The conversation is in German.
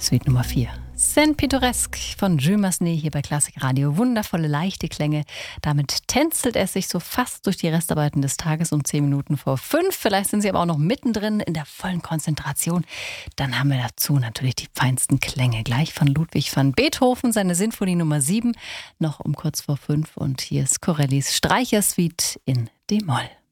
Suite Nummer 4. Saint Pittoresque von Jules Massenet hier bei Klassik Radio. Wundervolle, leichte Klänge. Damit tänzelt es sich so fast durch die Restarbeiten des Tages um 10 Minuten vor 5. Vielleicht sind Sie aber auch noch mittendrin in der vollen Konzentration. Dann haben wir dazu natürlich die feinsten Klänge. Gleich von Ludwig van Beethoven, seine Sinfonie Nummer 7, noch um kurz vor 5. Und hier ist Corellis Streichersuite in D-Moll.